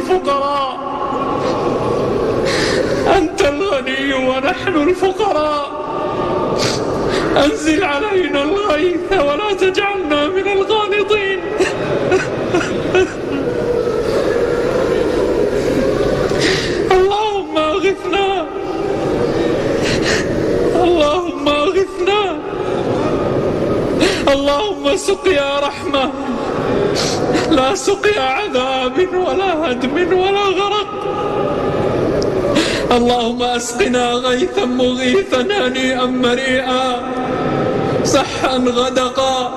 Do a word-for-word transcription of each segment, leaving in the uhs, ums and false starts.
الفقراء، أنت الغني ونحن الفقراء. أنزل علينا الغيث ولا تجعلنا من القانطين. اللهم أغثنا، اللهم أغثنا، اللهم سقيا رحمة لا سقيا عذاب ولا هدم ولا غرق. اللهم أسقنا غيثا مغيثا هنيئا مريئا صحا غدقا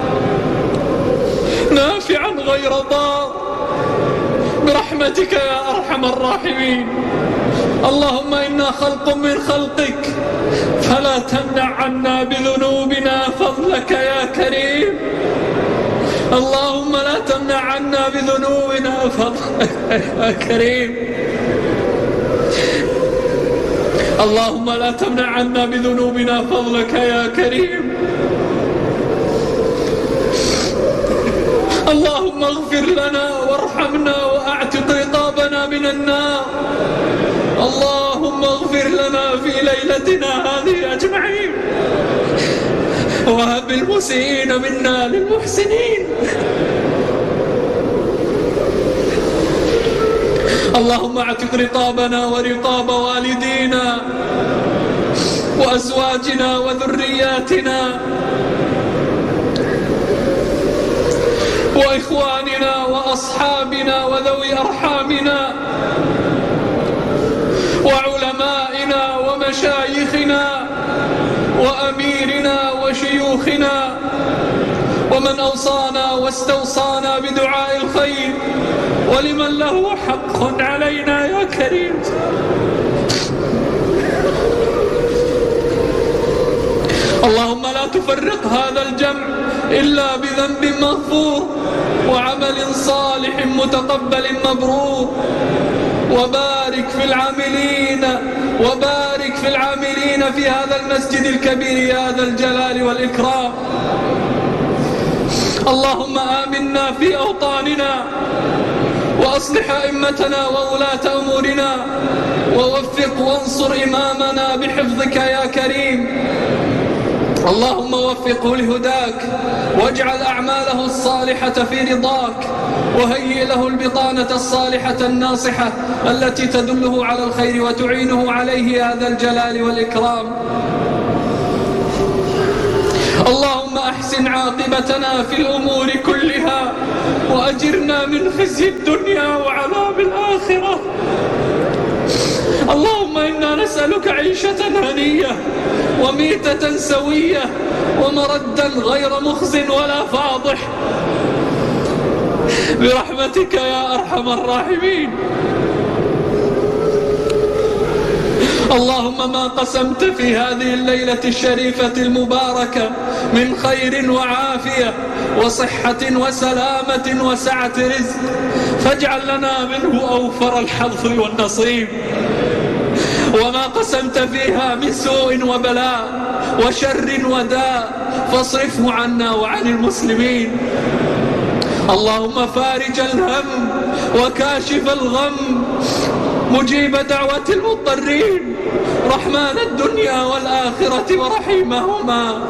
نافعا غير ضار برحمتك يا أرحم الراحمين. اللهم إنا خلق من خلقك فلا تمنع عنا بذنوبنا فضلك يا كريم. اللهم لا تمنع عنا بذنوبنا فضلك يا كريم. اللهم لا تمنع عنا بذنوبنا فضلك يا كريم. اللهم اغفر لنا وارحمنا وأعتق رقابنا من النار. اللهم اغفر لنا في ليلتنا هذه أجمعين، وهب المسيئين منا للمحسنين. اللهم اعتق رقابنا ورقاب والدينا وأزواجنا وذرياتنا وإخواننا وأصحابنا وذوي أرحامنا وعلمائنا ومشايخنا وأميرنا وشيوخنا ومن أوصانا واستوصانا بدعاء الخير ولمن له حق علينا يا كريم. اللهم لا تفرق هذا الجمع إلا بذنب مغفور وعمل صالح متقبل مبرور. وبارك في العاملين وبارك في العاملين في هذا المسجد الكبير يا ذا الجلال والإكرام. اللهم آمنا في أوطاننا وأصلح أئمتنا وولاة أمورنا ووفق وانصر إمامنا بحفظك يا كريم. اللهم وفقه لهداك واجعل أعماله الصالحة في رضاك وهيئ له البطانة الصالحة الناصحة التي تدله على الخير وتعينه عليه يا ذا الجلال والإكرام. اللهم أحسن عاقبتنا في الأمور كلها وأجرنا من خزي الدنيا وعذاب الآخرة. اللهم إنا نسألك عيشة هنية وميتة سوية ومردا غير مخز ولا فاضح برحمتك يا أرحم الراحمين. اللهم ما قسمت في هذه الليلة الشريفة المباركة من خير وعافية وصحة وسلامة وسعة رزق فاجعل لنا منه أوفر الحظ والنصيب. وما قسمت فيها من سوء وبلاء وشر وداء فاصرفه عنا وعن المسلمين. اللهم فارج الهم وكاشف الغم مجيب دعوة المضطرين رحمن الدنيا والآخرة ورحيمهما.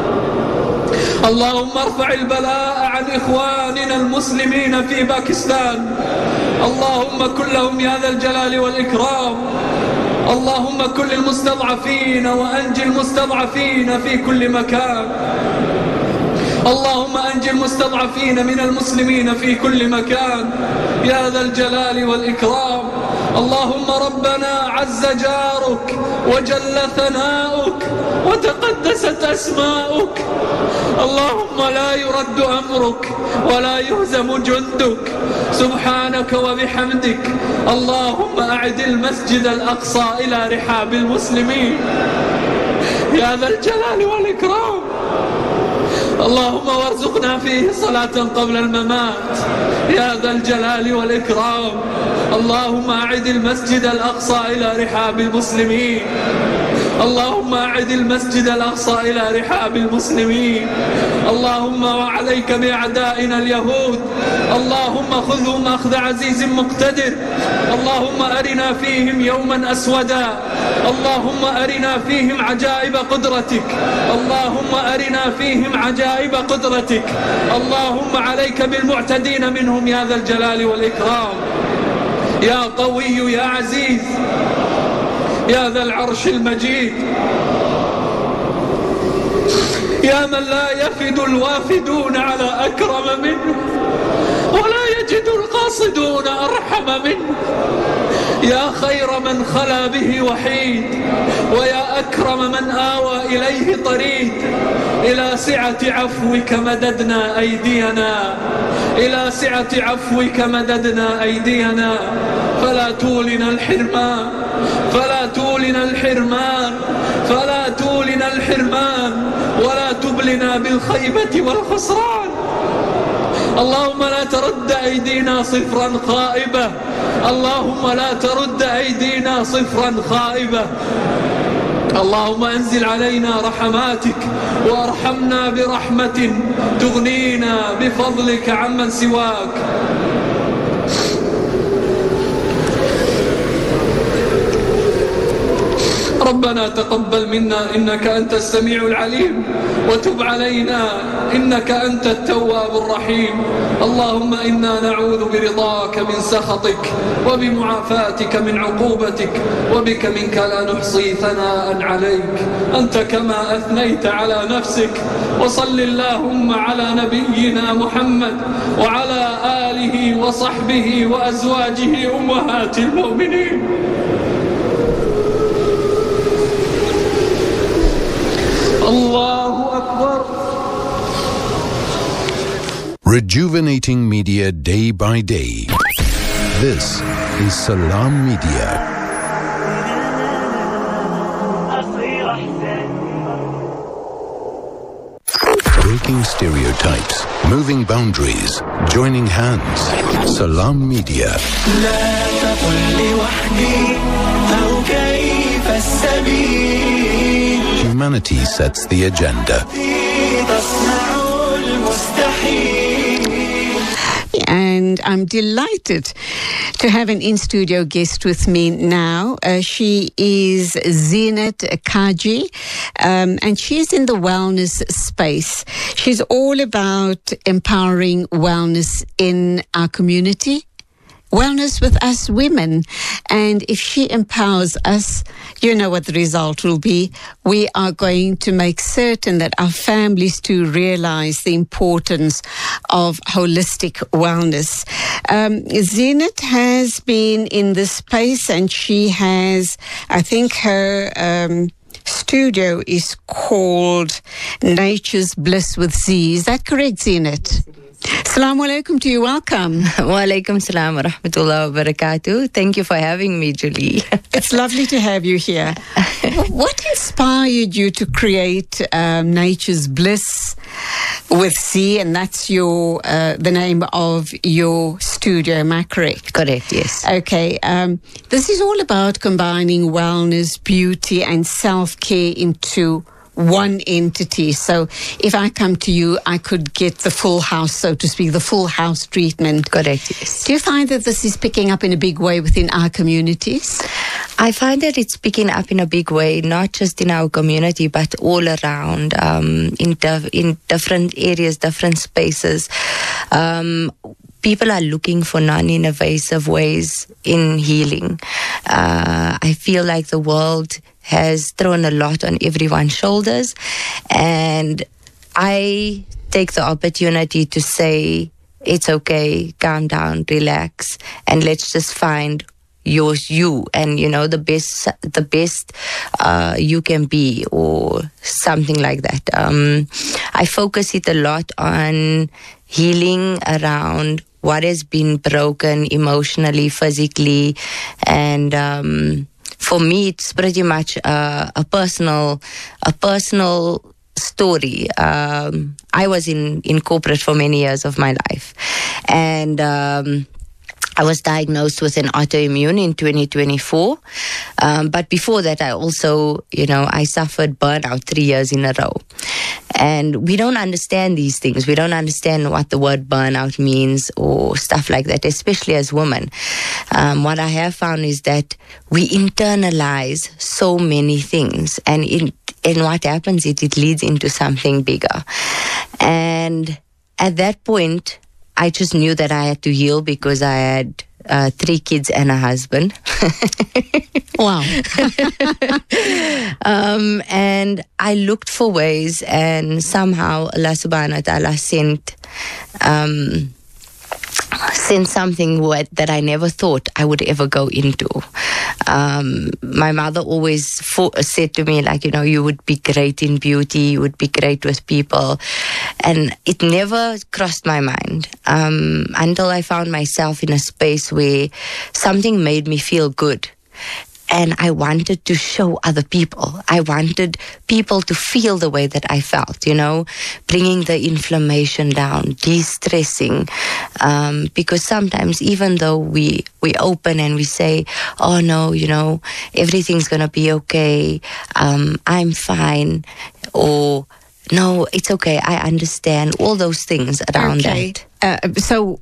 اللهم ارفع البلاء عن إخواننا المسلمين في باكستان. اللهم كن لهم يا ذا الجلال والإكرام. اللهم كن للمستضعفين وأنجي المستضعفين في كل مكان. اللهم أنجي المستضعفين من المسلمين في كل مكان يا ذا الجلال والإكرام. اللهم ربنا عز جارك وجل ثناؤك وتقدست أسماؤك. اللهم لا يرد أمرك ولا يهزم جندك سبحانك وبحمدك. اللهم أعد المسجد الأقصى إلى رحاب المسلمين يا ذا الجلال والإكرام. اللهم وارزقنا فيه صلاة قبل الممات يا ذا الجلال والإكرام. اللهم أعد المسجد الأقصى إلى رحاب المسلمين اللهم أعد المسجد الأقصى إلى رحاب المسلمين. اللهم وعليك بأعدائنا اليهود. اللهم خذهم أخذ عزيز مقتدر. اللهم أرنا فيهم يوما أسودا. اللهم أرنا فيهم عجائب قدرتك. اللهم أرنا فيهم عجائب قدرتك. اللهم عليك بالمعتدين منهم يا ذا الجلال والإكرام. يا قوي يا عزيز يا ذا العرش المجيد، يا من لا يفد الوافدون على أكرم منه ولا يجد القاصدون أرحم منه. يا خير من خلا به وحيد، ويا أكرم من آوى إليه طريد. إلى سعة عفوك مددنا أيدينا، إلى سعة عفوك مددنا أيدينا، فلا تولنا الحرمان، فلا تولنا الحرمان، فلا تولنا الحرمان، ولا تبلنا بالخيبة والخسران. اللهم لا ترد أيدينا صفرا خائبة، اللهم لا ترد أيدينا صفرا خائبة. اللهم أنزل علينا رحماتك وارحمنا برحمة تغنينا بفضلك عمن سواك. ربنا تقبل منا إنك أنت السميع العليم، وتب علينا إنك أنت التواب الرحيم. اللهم إنا نعوذ برضاك من سخطك، وبمعافاتك من عقوبتك، وبك منك لا نحصي ثناء عليك أنت كما أثنيت على نفسك. وصل اللهم على نبينا محمد وعلى آله وصحبه وأزواجه أمهات المؤمنين. الله أكبر. Rejuvenating media day by day. This is Salam Media. Breaking stereotypes, moving boundaries, joining hands. Salam Media. لا تقل لوحدي أو كيف السبيل. Humanity sets the agenda. And I'm delighted to have an in-studio guest with me now. Uh, she is Zeenat Kaji, um, and she's in the wellness space. She's all about empowering wellness in our community, wellness with us women. And if she empowers us, you know what the result will be. We are going to make certain that our families too realize the importance of holistic wellness. Um, Zeenat has been in this space, and she has, I think her um, studio is called Nature's Bliss with Z. Is that correct, Zeenat? Assalamu alaikum to you. Welcome. Wa alaikum salam wa rahmatullahi wa barakatuh. Thank you for having me, Julie. It's lovely to have you here. What inspired you to create um, Nature's Bliss with Z? And that's your uh, the name of your studio, am I correct? Correct, yes. Okay. Um, this is all about combining wellness, beauty, and self-care into one entity. So if I come to you, I could get the full house, so to speak, the full house treatment. Correct, yes. Do you find that this is picking up in a big way within our communities? I find that it's picking up in a big way, not just in our community, but all around, um, in, dif- in different areas, different spaces. Um, People are looking for non-invasive ways in healing. Uh, I feel like the world has thrown a lot on everyone's shoulders, and I take the opportunity to say, it's okay, calm down, relax, and let's just find yours, you, and you know the best, the best uh, you can be, or something like that. Um, I focus it a lot on healing around what has been broken emotionally, physically, and um, for me, it's pretty much uh, a personal, a personal story. Um, I was in in corporate for many years of my life, and um, I was diagnosed with an autoimmune in twenty twenty-four. Um, but before that, I also, you know, I suffered burnout three years in a row. And we don't understand these things. We don't understand what the word burnout means or stuff like that, especially as women. Um, what I have found is that we internalize so many things. And, in, and what happens is it leads into something bigger. And at that point, I just knew that I had to heal because I had uh, three kids and a husband. Wow. um, and I looked for ways, and somehow Allah subhanahu wa ta'ala sent, um, sent something what, that I never thought I would ever go into. Um, my mother always fo- said to me, like, you know, you would be great in beauty, you would be great with people. And it never crossed my mind um, until I found myself in a space where something made me feel good. And I wanted to show other people. I wanted people to feel the way that I felt, you know, bringing the inflammation down, de-stressing. Um, because sometimes even though we, we open and we say, oh no, you know, everything's going to be okay, um, I'm fine, or no, it's okay, I understand, all those things around okay. that. Uh, so...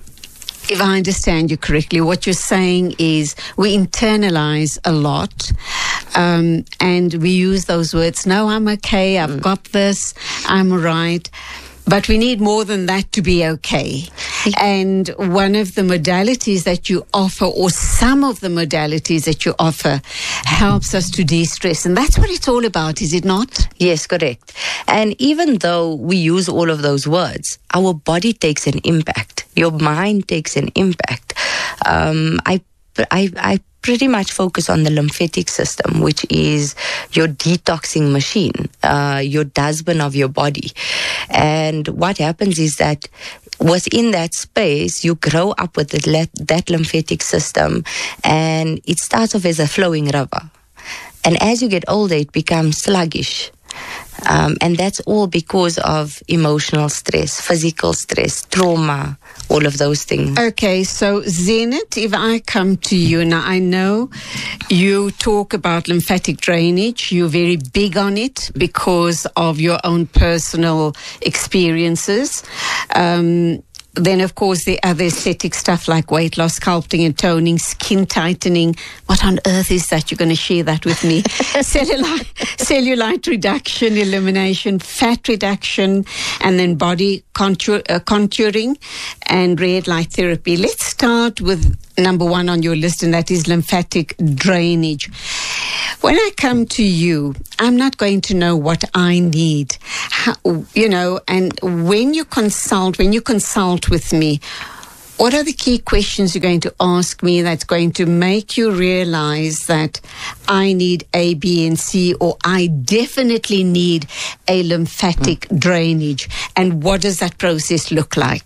If I understand you correctly, what you're saying is we internalize a lot um, and we use those words, no, I'm okay, I've mm. got this, I'm right. But we need more than that to be okay. And one of the modalities that you offer, or some of the modalities that you offer, helps us to de-stress. And that's what it's all about, is it not? Yes, correct. And even though we use all of those words, our body takes an impact. Your mind takes an impact. Um, I, I, I pretty much focus on the lymphatic system, which is your detoxing machine, uh, your dustbin of your body. And what happens is that within that space, you grow up with that, that lymphatic system, and it starts off as a flowing river. And as you get older, it becomes sluggish. Um, and that's all because of emotional stress, physical stress, trauma, all of those things. Okay, so Zenit, if I come to you, now I know you talk about lymphatic drainage. You're very big on it because of your own personal experiences. Um, Then, of course, the other aesthetic stuff like weight loss, sculpting and toning, skin tightening. What on earth is that? You're going to share that with me. Cellulite, cellulite reduction, elimination, fat reduction, and then body contour, uh, contouring and red light therapy. Let's start with number one on your list, and that is lymphatic drainage. When I come to you, I'm not going to know what I need, how, you know, and when you consult, when you consult with me, what are the key questions you're going to ask me that's going to make you realize that I need A, B, and C, or I definitely need a lymphatic mm. drainage? And what does that process look like?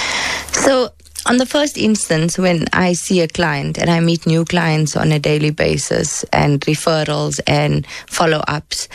So, on the first instance, when I see a client and I meet new clients on a daily basis and referrals and follow-ups,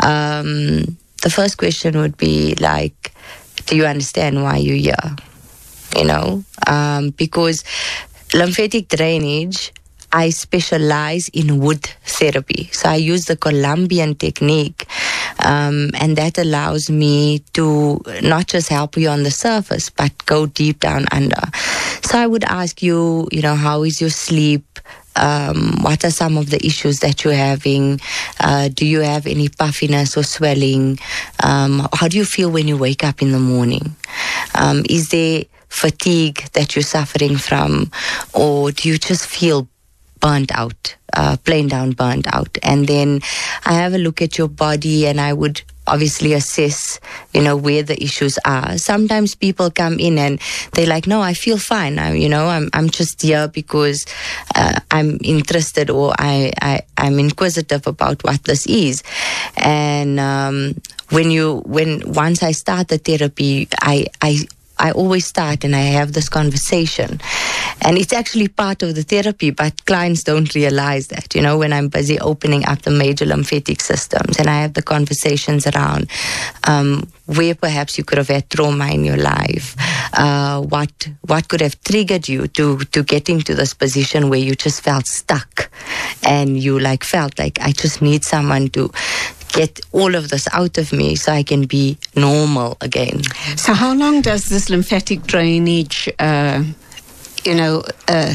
um, the first question would be like, do you understand why you're here? You know, um, because lymphatic drainage, I specialize in wood therapy. So I use the Colombian technique, um, and that allows me to not just help you on the surface, but go deep down under. So I would ask you, you know, how is your sleep? Um, what are some of the issues that you're having? Uh, do you have any puffiness or swelling? Um, how do you feel when you wake up in the morning? Um, is there fatigue that you're suffering from? Or do you just feel burnt out, uh, plain down burnt out? And then I have a look at your body, and I would obviously assess, you know, where the issues are. Sometimes people come in and they're like, no, I feel fine. I, you know, I'm I'm just here because uh, I'm interested, or I, I, I'm inquisitive about what this is. And um, when you, when once I start the therapy, I, I I always start and I have this conversation. And it's actually part of the therapy, but clients don't realize that, you know, when I'm busy opening up the major lymphatic systems and I have the conversations around um, where perhaps you could have had trauma in your life, uh, what what could have triggered you to, to get into this position where you just felt stuck and you like felt like I just need someone to get all of this out of me so I can be normal again. So how long does this lymphatic drainage, uh, you know, uh,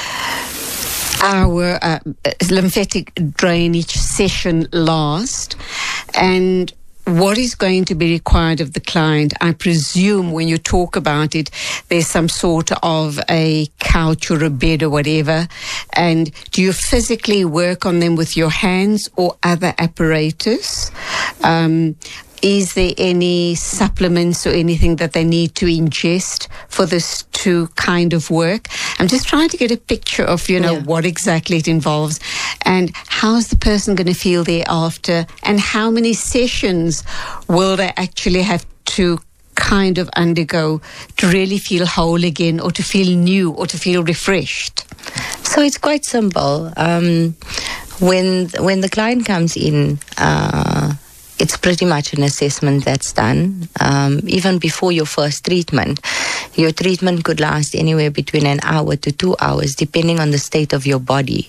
our uh, lymphatic drainage session last? And what is going to be required of the client? I presume when you talk about it, there's some sort of a couch or a bed or whatever. And do you physically work on them with your hands or other apparatus? Um, is there any supplements or anything that they need to ingest for this to kind of work? I'm just trying to get a picture of, you know, yeah. what exactly it involves and how's the person going to feel thereafter and how many sessions will they actually have to kind of undergo to really feel whole again or to feel new or to feel refreshed? So it's quite simple. Um, when, when the client comes in, uh, it's pretty much an assessment that's done. Um, even before your first treatment, your treatment could last anywhere between an hour to two hours, depending on the state of your body.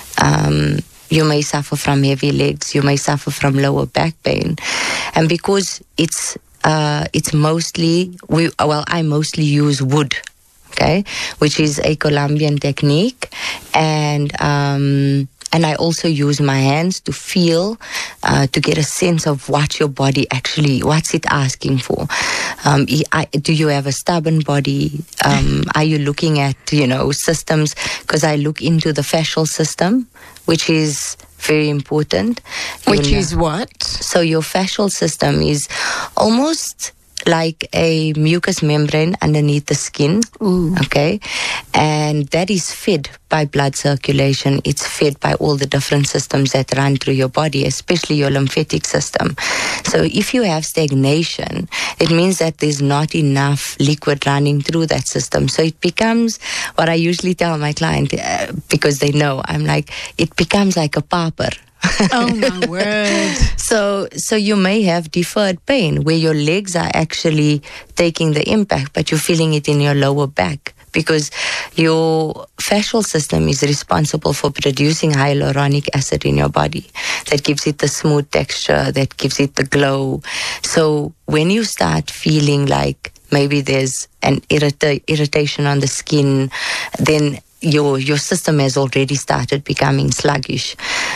Um, you may suffer from heavy legs, you may suffer from lower back pain. And because it's uh, it's mostly, we well, I mostly use wood, okay, which is a Colombian technique. And um, And I also use my hands to feel, uh, to get a sense of what your body actually, what's it asking for. Um, I, do you have a stubborn body? Um, are you looking at, you know, systems? Because I look into the fascial system, which is very important. Which you know, is what? So your fascial system is almost like a mucous membrane underneath the skin. Ooh. Okay, and that is fed by blood circulation. It's fed by all the different systems that run through your body, especially your lymphatic system. So if you have stagnation, it means that there's not enough liquid running through that system. So it becomes what I usually tell my client, uh, because they know, I'm like, it becomes like a pauper. Oh my word. So so you may have deferred pain where your legs are actually taking the impact, but you're feeling it in your lower back because your fascial system is responsible for producing hyaluronic acid in your body. That gives it the smooth texture, that gives it the glow. So when you start feeling like maybe there's an irrita- irritation on the skin, then your your system has already started becoming sluggish.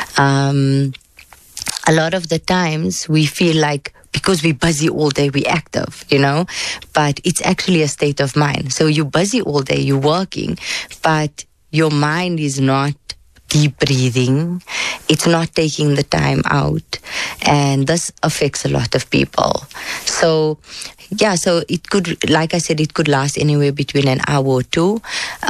Um, a lot of the times we feel like because we're busy all day, we're active, you know, but it's actually a state of mind. So you're busy all day, you're working, but your mind is not deep breathing. It's not taking the time out. And this affects a lot of people. So yeah, so it could, like I said, it could last anywhere between an hour or two.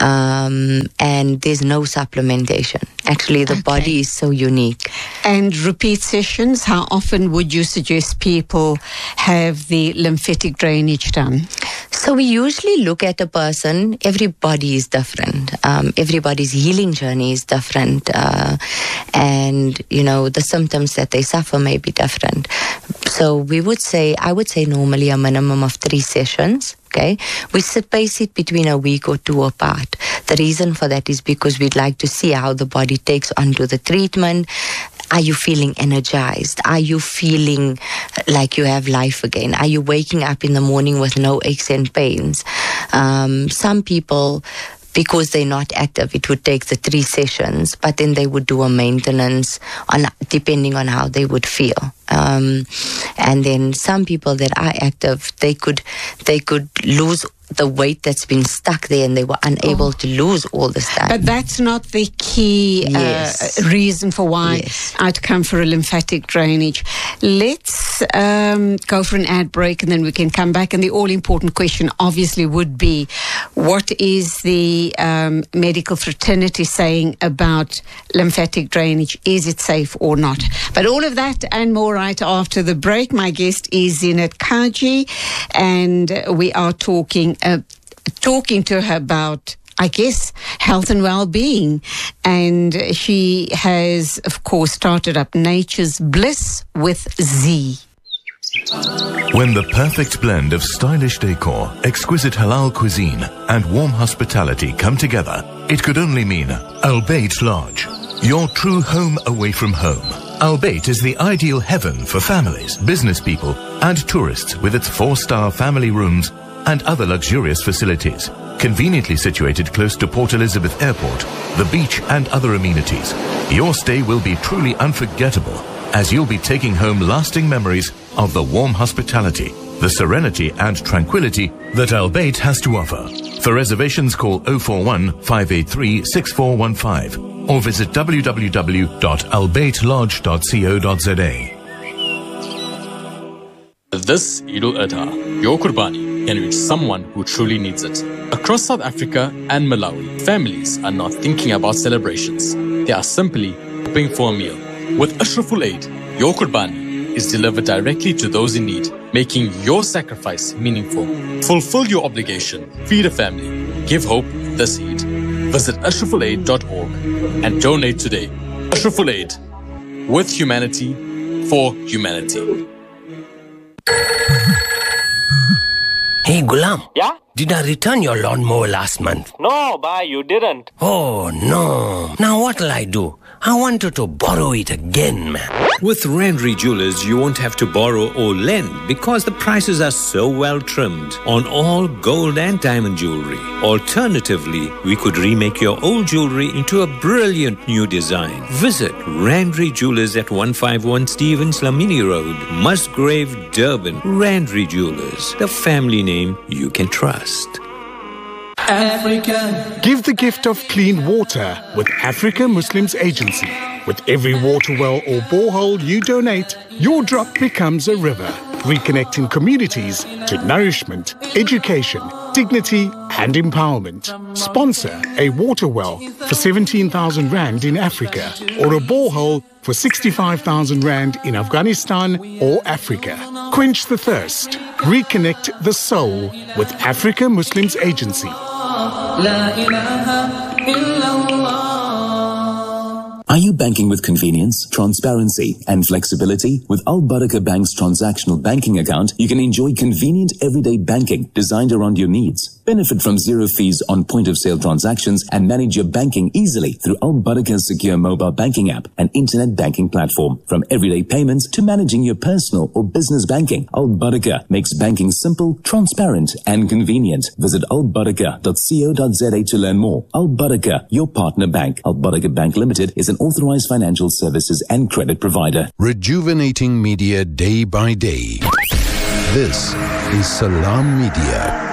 Um, and there's no supplementation. Actually, the okay. body is so unique. And repeat sessions, how often would you suggest people have the lymphatic drainage done? So we usually look at a person, everybody is different. Um, everybody's healing journey is different. Uh, and, you know, the symptoms that they suffer may be different. So we would say, I would say normally a minimum of three sessions. Okay, we space it between a week or two apart. The reason for that is because we'd like to see how the body takes onto the treatment. Are you feeling energized? Are you feeling like you have life again? Are you waking up in the morning with no aches and pains? Um, some people, because they're not active, it would take the three sessions, but then they would do a maintenance on depending on how they would feel. Um, and then some people that are active, they could they could lose the weight that's been stuck there and they were unable oh. to lose all this time. But that's not the key yes. uh, reason for why yes. I'd come for a lymphatic drainage. Let's let's um, go for an ad break and then we can come back. And the all-important question obviously would be, what is the um, medical fraternity saying about lymphatic drainage? Is it safe or not? But all of that and more right after the break. My guest is Zeenat Kaji, and we are talking, uh, talking to her about, I guess, health and well-being. And she has, of course, started up Nature's Bliss with Z. When the perfect blend of stylish decor, exquisite halal cuisine, and warm hospitality come together, it could only mean Al Bayt Lodge, your true home away from home. Al Bayt is the ideal heaven for families, business people, and tourists with its four-star family rooms and other luxurious facilities. Conveniently situated close to Port Elizabeth Airport, the beach and other amenities, your stay will be truly unforgettable, as you'll be taking home lasting memories of the warm hospitality, the serenity and tranquility that Al Bayt has to offer. For reservations, call oh four one, five eight three, six four one five or visit w w w dot al bayt lodge dot co dot z a. This Eid al-Adha, your Qurbani can reach someone who truly needs it. Across South Africa and Malawi, families are not thinking about celebrations. They are simply hoping for a meal. With Ashraful Aid, your Qurbani is delivered directly to those in need, making your sacrifice meaningful. Fulfill your obligation, feed a family, give hope this Eid. Visit ashraful aid dot org and donate today. Ashraful Aid, with humanity, for humanity. Hey, Gulam. Yeah? Did I return your lawnmower last month? No, bhai, you didn't. Oh, no. Now what'll I do? I wanted to borrow it again, man. With Randry Jewelers, you won't have to borrow or lend because the prices are so well trimmed on all gold and diamond jewelry. Alternatively, we could remake your old jewelry into a brilliant new design. Visit Randry Jewelers at one fifty-one Stevens Lamini Road, Musgrave, Durban. Randry Jewelers, the family name you can trust. Africa. Give the gift of clean water with Africa Muslims Agency. With every water well or borehole you donate, your drop becomes a river, reconnecting communities to nourishment, education, dignity and empowerment. Sponsor a water well for seventeen thousand rand in Africa or a borehole for sixty-five thousand rand in Afghanistan or Africa. Quench the thirst. Reconnect the soul with Africa Muslims Agency. Are you banking with convenience, transparency, and flexibility? With Al Barakah Bank's transactional banking account, you can enjoy convenient everyday banking designed around your needs. Benefit from zero fees on point-of-sale transactions and manage your banking easily through Al Barakah's secure mobile banking app and internet banking platform. From everyday payments to managing your personal or business banking, Al Barakah makes banking simple, transparent, and convenient. Visit al barakah dot co dot z a to learn more. Al Barakah, your partner bank. Al Barakah Bank Limited is an authorized financial services and credit provider. Rejuvenating media day by day. This is Salam Media.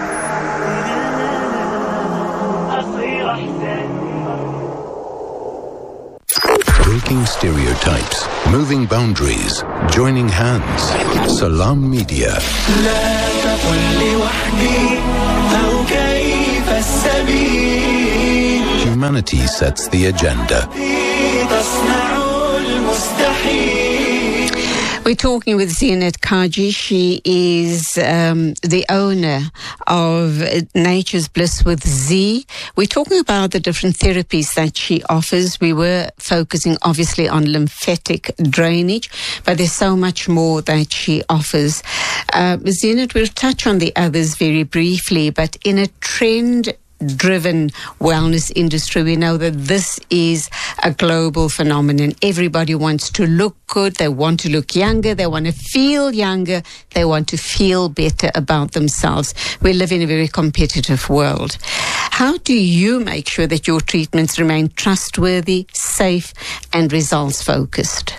Breaking stereotypes, moving boundaries, joining hands. Salam Media. Humanity sets the agenda. We're talking with Zeenat Kaji. She is um, the owner of Nature's Bliss with Z. We're talking about the different therapies that she offers. We were focusing obviously on lymphatic drainage, but there's so much more that she offers. Uh, Zeenat, we'll touch on the others very briefly, but in a trend driven wellness industry, we know that this is a global phenomenon. Everybody wants to look good, they want to look younger, they want to feel younger, they want to feel better about themselves. We live in a very competitive world. How do you make sure that your treatments remain trustworthy, safe and results focused?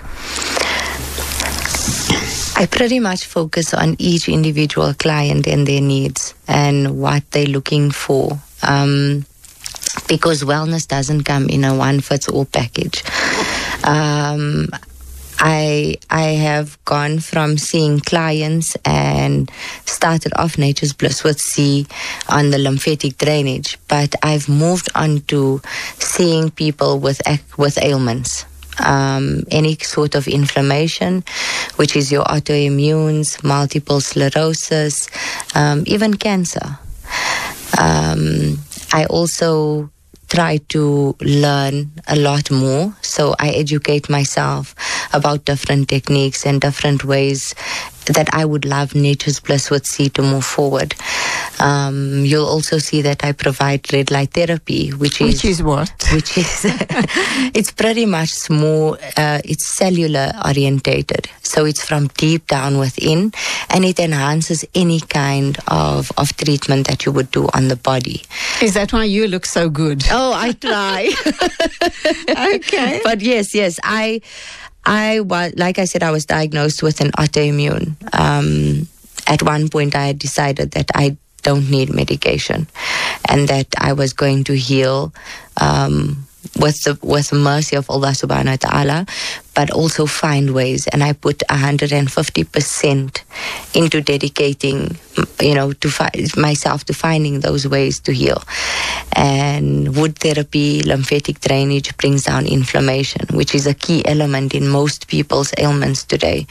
I pretty much focus on each individual client and their needs and what they're looking for. Um, because wellness doesn't come in a one-fits-all package. Um, I I have gone from seeing clients and started off Nature's Bliss with C on the lymphatic drainage, but I've moved on to seeing people with with ailments, um, any sort of inflammation, which is your autoimmunes, multiple sclerosis, um, even cancer. Um, I also try to learn a lot more, so I educate myself about different techniques and different ways that I would love Nature's Bliss with C to move forward. Um, you'll also see that I provide red light therapy, which is which is what? Which is it's pretty much more uh, it's cellular orientated, so it's from deep down within, and it enhances any kind of of treatment that you would do on the body. Is that why you look so good? Oh, I try. Okay, but yes, yes, I. I was, like I said, I was diagnosed with an autoimmune. Um, at one point, I had decided that I don't need medication and that I was going to heal um, with the with the mercy of Allah subhanahu wa ta'ala, but also find ways. And I put one hundred fifty percent into dedicating, you know, to fi- myself to finding those ways to heal. And wood therapy, lymphatic drainage brings down inflammation, which is a key element in most people's ailments today.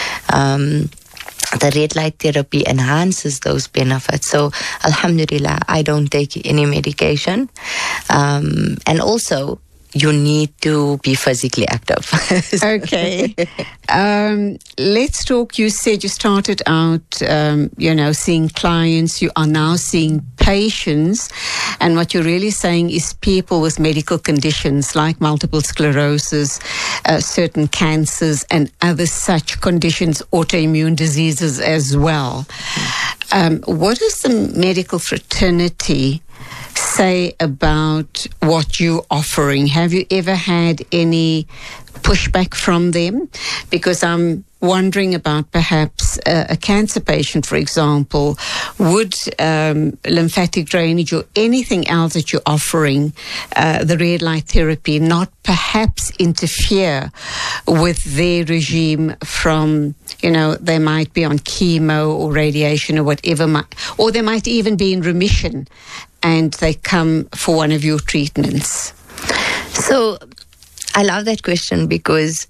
Um, the red light therapy enhances those benefits. So, alhamdulillah, I don't take any medication. Um, and also, you need to be physically active. Okay. Um, let's talk. You said you started out, um, you know, seeing clients. You are now seeing patients. And what you're really saying is people with medical conditions like multiple sclerosis, uh, certain cancers, and other such conditions, autoimmune diseases as well. Um, what is the medical fraternity say about what you're offering? Have you ever had any pushback from them? Because I'm wondering about perhaps uh, a cancer patient, for example, would um, lymphatic drainage or anything else that you're offering, uh, the red light therapy, not perhaps interfere with their regime from, you know, they might be on chemo or radiation or whatever, might, or they might even be in remission and they come for one of your treatments? So I love that question because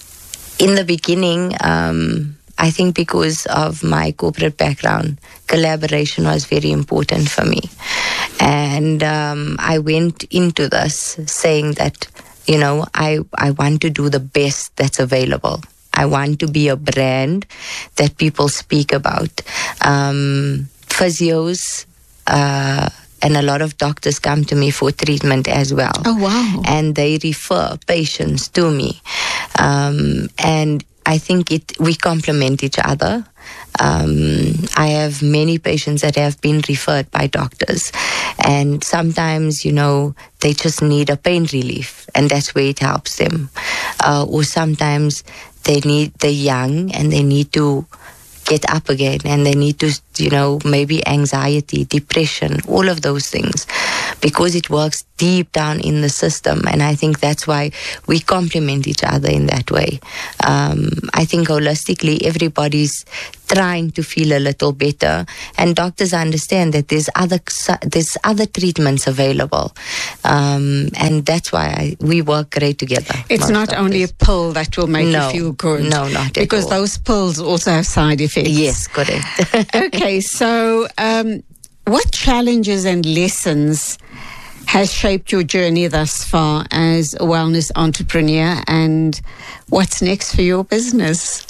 in the beginning, um, I think because of my corporate background, collaboration was very important for me. And um, I went into this saying that, you know, I, I want to do the best that's available. I want to be a brand that people speak about. Um, physios, uh, and a lot of doctors come to me for treatment as well. Oh, wow. And they refer patients to me. Um, and I think it we complement each other. Um, I have many patients that have been referred by doctors. And sometimes, you know, they just need a pain relief. And that's where it helps them. Uh, or sometimes they need, they're young and they need to get up again, and they need to, you know, maybe anxiety, depression, all of those things, because it works deep down in the system. And I think that's why we complement each other in that way. Um, I think holistically, everybody's trying to feel a little better, and doctors understand that there's other there's other treatments available, um, and that's why I, we work great together. It's not doctors. Only a pill that will make no, you feel good. No, not because at all. Those pills also have side effects. Yes, correct. Okay, so um, what challenges and lessons has shaped your journey thus far as a wellness entrepreneur, and what's next for your business?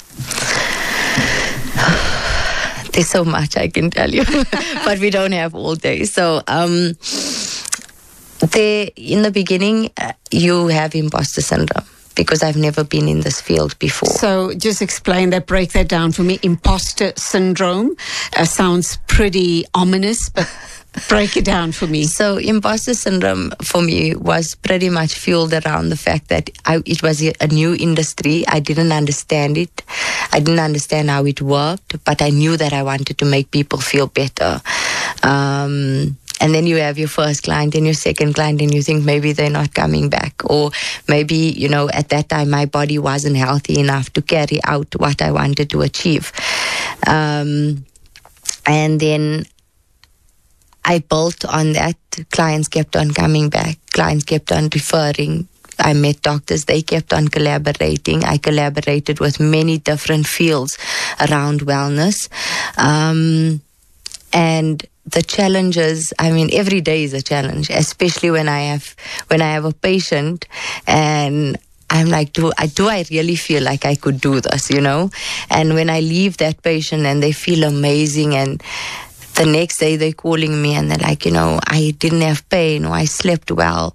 There's so much I can tell you, but we don't have all day. So, um, they, in the beginning, uh, you have imposter syndrome, because I've never been in this field before. So just explain that, break that down for me. Imposter syndrome uh, sounds pretty ominous, but break it down for me. So imposter syndrome for me was pretty much fueled around the fact that I, it was a new industry. I didn't understand it. I didn't understand how it worked, but I knew that I wanted to make people feel better. Um, and then you have your first client and your second client, and you think maybe they're not coming back, or maybe, you know, at that time my body wasn't healthy enough to carry out what I wanted to achieve. Um, and then I built on that. Clients kept on coming back. Clients kept on referring. I met doctors. They kept on collaborating. I collaborated with many different fields around wellness. Um, and the challenges, I mean, every day is a challenge, especially when I have, when I have a patient and I'm like, do I, do I really feel like I could do this, you know? And when I leave that patient and they feel amazing, and the next day they're calling me and they're like, you know, I didn't have pain, or I slept well.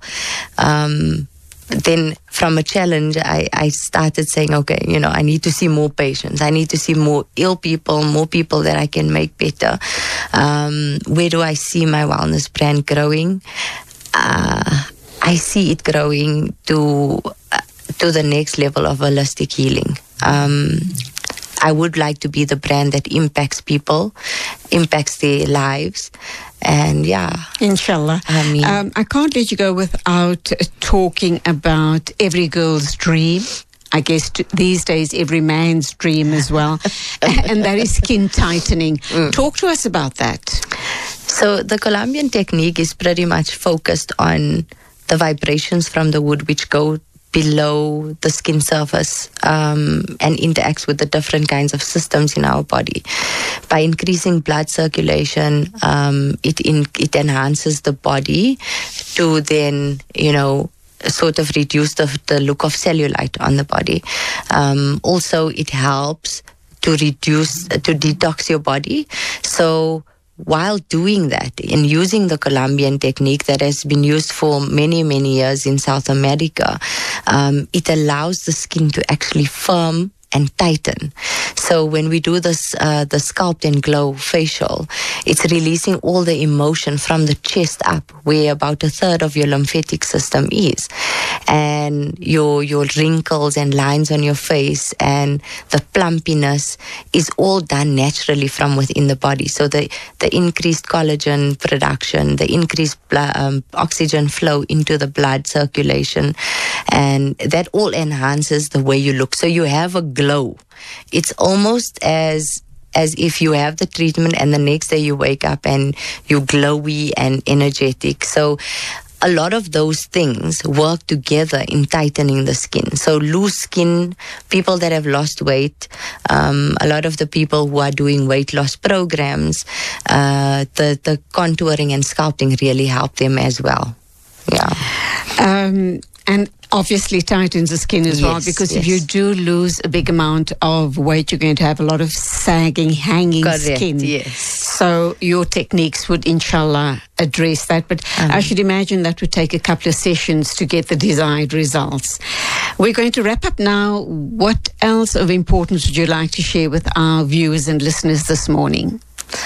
Um, then from a challenge, I, I started saying, okay, you know, I need to see more patients. I need to see more ill people, more people that I can make better. Um, where do I see my wellness brand growing? Uh, I see it growing to, uh, to the next level of holistic healing. Um, I would like to be the brand that impacts people, impacts their lives. And yeah. Inshallah. I mean, um, I can't let you go without uh, talking about every girl's dream. I guess t- these days, every man's dream as well. And that is skin tightening. Mm. Talk to us about that. So the Colombian technique is pretty much focused on the vibrations from the wood, which go below the skin surface um, and interacts with the different kinds of systems in our body. By increasing blood circulation, um, it in, it enhances the body to then, you know, sort of reduce the, the look of cellulite on the body. Um, also, it helps to reduce, to detox your body. So while doing that and using the Colombian technique that has been used for many, many years in South America, um, it allows the skin to actually firm and tighten. So when we do this, uh, the Sculpt and Glow facial, it's releasing all the emotion from the chest up, where about a third of your lymphatic system is. And your your wrinkles and lines on your face and the plumpiness is all done naturally from within the body. So the, the increased collagen production, the increased blood, um, oxygen flow into the blood circulation, and that all enhances the way you look. So you have a glow. It's almost as as if you have the treatment and the next day you wake up and you're glowy and energetic. So a lot of those things work together in tightening the skin. So loose skin, people that have lost weight, um, a lot of the people who are doing weight loss programs, uh, the, the contouring and sculpting really help them as well. Yeah. Um, and obviously tightens the skin as Yes, well, because yes. if you do lose a big amount of weight, you're going to have a lot of sagging, hanging Correct, skin. yes. So your techniques would, inshallah, address that. But Um. I should imagine that would take a couple of sessions to get the desired results. We're going to wrap up now. What else of importance would you like to share with our viewers and listeners this morning?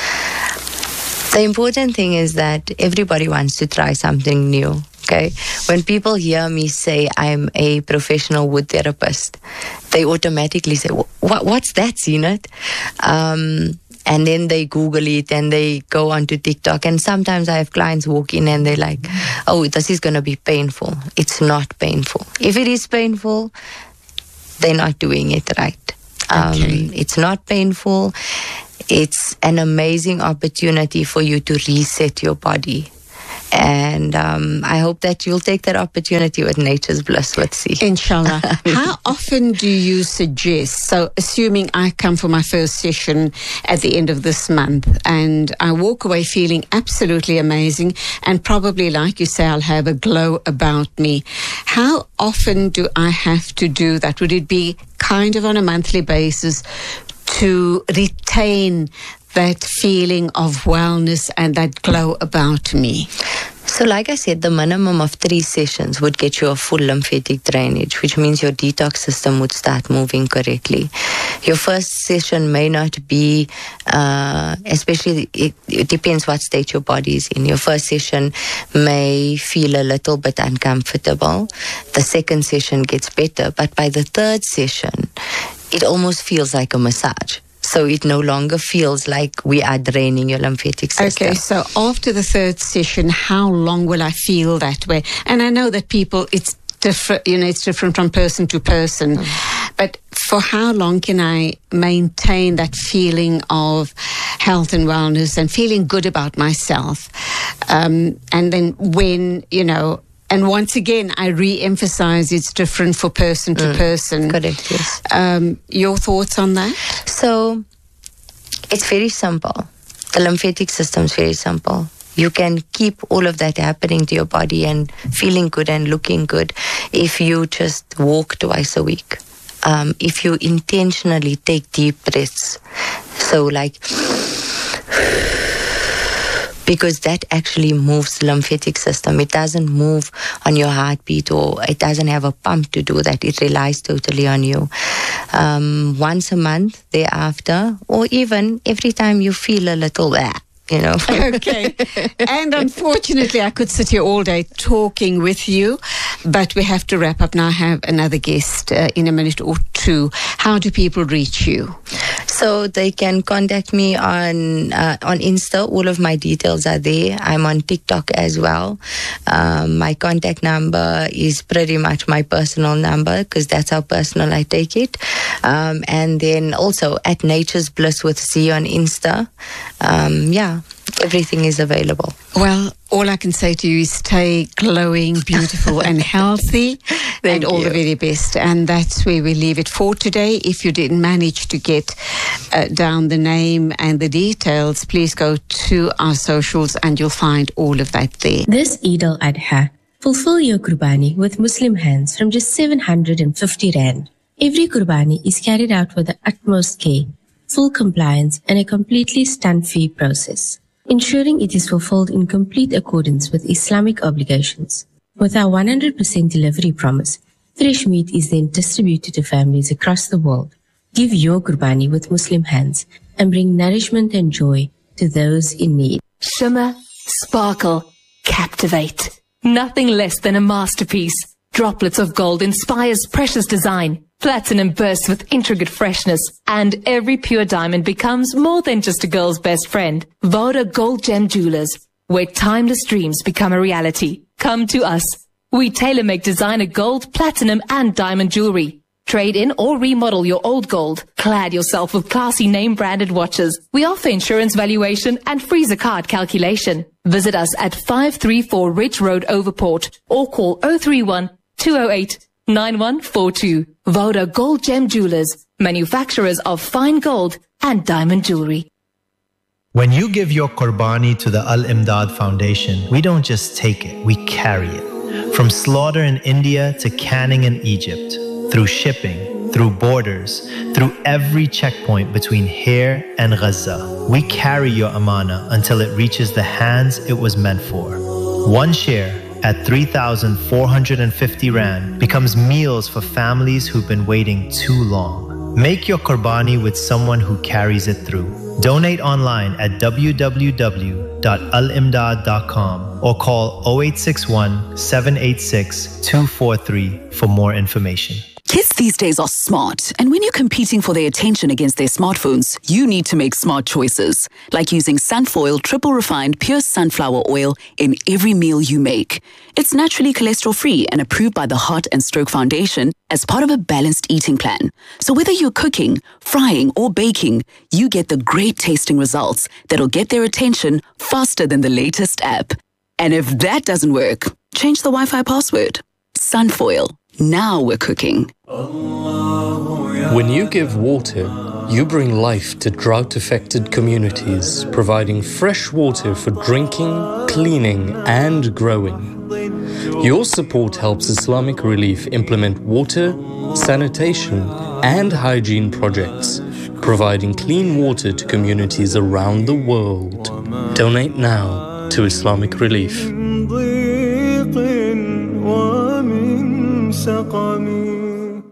The important thing is that everybody wants to try something new. Okay, when people hear me say I'm a professional wood therapist, they automatically say, "What? What's that, Zeenat?" Um, and then they Google it and they go onto TikTok. And sometimes I have clients walk in and they're like, "Oh, this is going to be painful." It's not painful. If it is painful, they're not doing it right. Um, Okay. It's not painful. It's an amazing opportunity for you to reset your body. And um, I hope that you'll take that opportunity with Nature's Bliss with C. Inshallah. How often do you suggest, so assuming I come for my first session at the end of this month and I walk away feeling absolutely amazing and probably, like you say, I'll have a glow about me. How often do I have to do that? Would it be kind of on a monthly basis to retain that feeling of wellness and that glow about me? So like I said, the minimum of three sessions would get you a full lymphatic drainage, which means your detox system would start moving correctly. Your first session may not be, uh, especially it, it depends what state your body is in. Your first session may feel a little bit uncomfortable. The second session gets better, but by the third session, it almost feels like a massage. So it no longer feels like we are draining your lymphatic system. Okay, so after the third session, how long will I feel that way? And I know that people, it's different, you know, it's different from person to person. Mm. But for how long can I maintain that feeling of health and wellness and feeling good about myself? Um, and then when, you know, and once again, I re-emphasize it's different for person to mm. person. Correct, yes. Um, your thoughts on that? So it's very simple. The lymphatic system is very simple. You can keep all of that happening to your body and feeling good and looking good if you just walk twice a week. Um, if you intentionally take deep breaths. So like, because that actually moves the lymphatic system. It doesn't move on your heartbeat, or it doesn't have a pump to do that. It relies totally on you. Um, once a month thereafter, or even every time you feel a little blah, you know. Okay. And unfortunately, I could sit here all day talking with you, but we have to wrap up now. I have another guest uh, in a minute or two. How do people reach you? So they can contact me on uh, on Insta. All of my details are there. I'm on TikTok as well. Um, my contact number is pretty much my personal number because that's how personal I take it. Um, and then also at Nature's Bliss with Z on Insta. Um, yeah. Everything is available. Well, all I can say to you is stay glowing, beautiful and healthy and all you. the very best. And that's where we leave it for today. If you didn't manage to get uh, down the name and the details, please go to our socials and you'll find all of that there. This Eid al-Adha, fulfill your Qurbani with Muslim hands from just seven hundred fifty rand. Every Qurbani is carried out with the utmost care, full compliance and a completely stunt-free process, ensuring it is fulfilled in complete accordance with Islamic obligations. With our one hundred percent delivery promise, fresh meat is then distributed to families across the world. Give your Qurbani with Muslim hands and bring nourishment and joy to those in need. Shimmer, sparkle, captivate. Nothing less than a masterpiece. Droplets of gold inspires precious design. Platinum bursts with intricate freshness, and every pure diamond becomes more than just a girl's best friend. Voda Gold Gem Jewelers, where timeless dreams become a reality. Come to us. We tailor-make designer gold, platinum, and diamond jewelry. Trade in or remodel your old gold. Clad yourself with classy name-branded watches. We offer insurance valuation and free zakat calculation. Visit us at five three four Ridge Road, Overport, or call oh three one, two oh eight, nine one four two. Voda Gold Gem Jewelers, manufacturers of fine gold and diamond jewelry. When you give your Qurbani to the Al-Imdad Foundation, we don't just take it, we carry it. From slaughter in India to canning in Egypt, through shipping, through borders, through every checkpoint between here and Gaza, we carry your amana until it reaches the hands it was meant for. One share at three thousand four hundred fifty rand becomes meals for families who've been waiting too long. Make your Qurbani with someone who carries it through. Donate online at w w w dot al imdad dot com or call oh eight six one, seven eight six, two four three for more information. Kids these days are smart, and when you're competing for their attention against their smartphones, you need to make smart choices, like using Sunfoil triple refined pure sunflower oil in every meal you make. It's naturally cholesterol-free and approved by the Heart and Stroke Foundation as part of a balanced eating plan. So whether you're cooking, frying, or baking, you get the great tasting results that'll get their attention faster than the latest app. And if that doesn't work, change the Wi-Fi password. Sunfoil. Now we're cooking. When you give water, you bring life to drought-affected communities, providing fresh water for drinking, cleaning, and growing. Your support helps Islamic Relief implement water, sanitation, and hygiene projects, providing clean water to communities around the world. Donate now to Islamic Relief.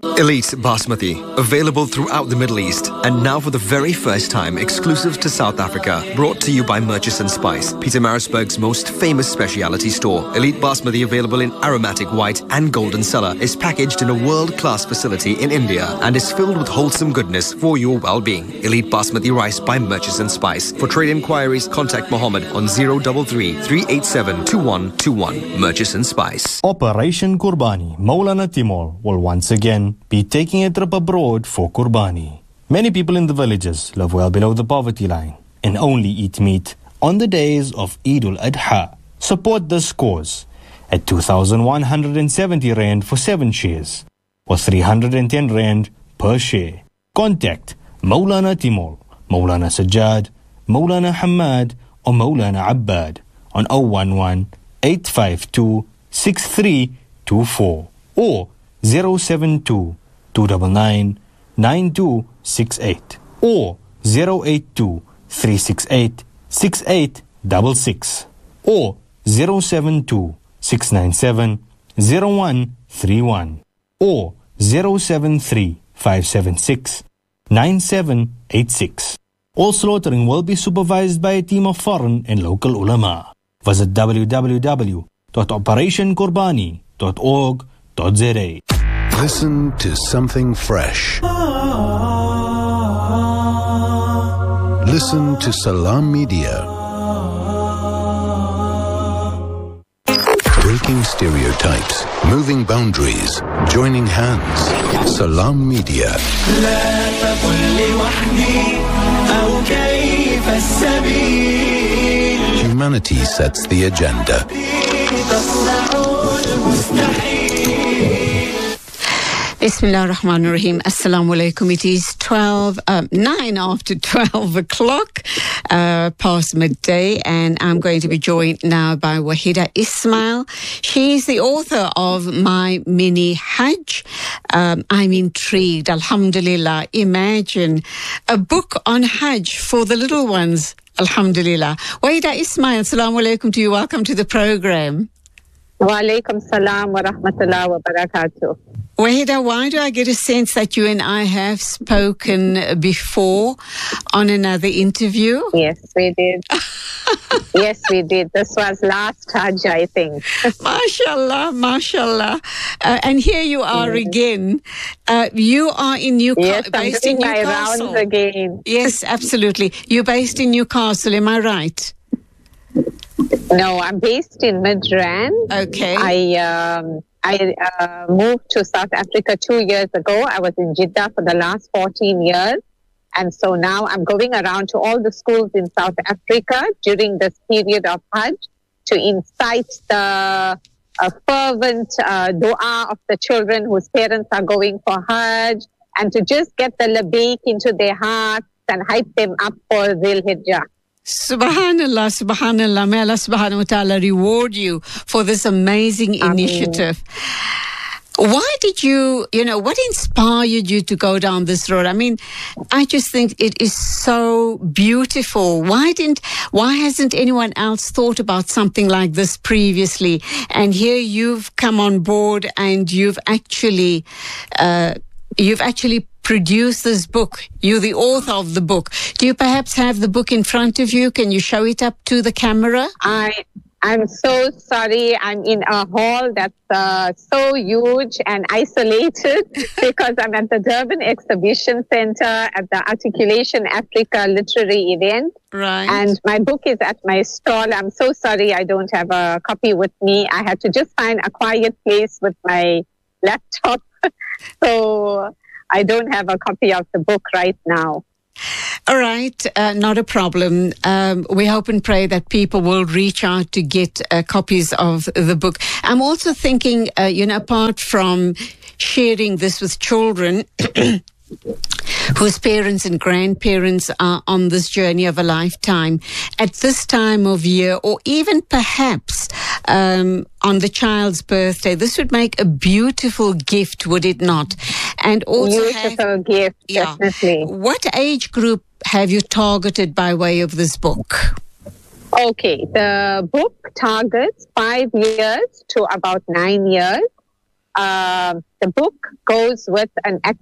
Elite Basmati, available throughout the Middle East and now for the very first time exclusive to South Africa. Brought to you by Murchison Spice, Pietermaritzburg's most famous specialty store. Elite Basmati, available in aromatic white and golden cellar, is packaged in a world-class facility in India and is filled with wholesome goodness for your well-being. Elite Basmati rice by Murchison Spice. For trade inquiries, contact Mohammed on zero three three, three eight seven, two one two one. Murchison Spice. Operation Kurbani, Maulana Timur will once again be taking a trip abroad for Kurbani. Many people in the villages live well below the poverty line and only eat meat on the days of Eid al-Adha. Support this cause at two thousand one hundred seventy rand for seven shares or three hundred ten rand per share. Contact Maulana Timur, Maulana Sajjad, Maulana Hamad or Maulana Abbad on zero one one, eight five two, six three two four or zero seven two, two nine nine, nine two six eight or zero eight two, three six eight, six eight six six or zero seven two, six nine seven, zero one three one or zero seven three, five seven six, nine seven eight six. All slaughtering will be supervised by a team of foreign and local ulama. Visit w w w dot operation kurbani dot org dot z a. Listen to something fresh. Listen to Salam Media. Breaking stereotypes, moving boundaries, joining hands. Salam Media. Humanity sets the agenda. Bismillah ar-Rahman ar-Rahim. Assalamu alaikum. It is twelve, um, nine after twelve o'clock, uh, past midday, and I'm going to be joined now by Wahida Ismail. She's the author of My Mini Hajj. Um, I'm intrigued. Alhamdulillah. Imagine a book on Hajj for the little ones. Alhamdulillah. Wahida Ismail, assalamu alaikum to you. Welcome to the program. Wa alaikum salam wa rahmatullah wa barakatuh. Wahida, why do I get a sense that you and I have spoken before on another interview? Yes, we did. Yes, we did. This was last Hajj, I think. MashaAllah, MashaAllah. Uh, and here you are mm. again. Uh, you are in Newcastle. Yes, I'm based doing in my Newcastle. rounds again. Yes, absolutely. You're based in Newcastle, am I right? No, I'm based in Midrand. Okay. I um, I uh, moved to South Africa two years ago. I was in Jeddah for the last fourteen years. And so now I'm going around to all the schools in South Africa during this period of Hajj to incite the uh, fervent uh, dua of the children whose parents are going for Hajj and to just get the labbaik into their hearts and hype them up for Dhul Hijjah. Subhanallah, Subhanallah. May Allah subhanahu wa ta'ala reward you for this amazing Ameen. initiative. Why did you, you know, what inspired you to go down this road? I mean, I just think it is so beautiful. Why didn't, why hasn't anyone else thought about something like this previously? And here you've come on board and you've actually, uh, you've actually produced this book. You're the author of the book. Do you perhaps have the book in front of you? Can you show it up to the camera? I I'm so sorry. I'm in a hall that's uh, so huge and isolated because I'm at the Durban Exhibition Center at the Articulation Africa Literary Event. Right. And my book is at my stall. I'm so sorry I don't have a copy with me. I had to just find a quiet place with my laptop. So I don't have a copy of the book right now. All right, uh, not a problem. Um, we hope and pray that people will reach out to get uh, copies of the book. I'm also thinking, uh, you know, apart from sharing this with children whose parents and grandparents are on this journey of a lifetime, at this time of year, or even perhaps um, on the child's birthday, this would make a beautiful gift, would it not? And also beautiful have, gift, yeah, definitely. What age group have you targeted by way of this book? Okay, the book targets five years to about nine years. Uh, the book goes with an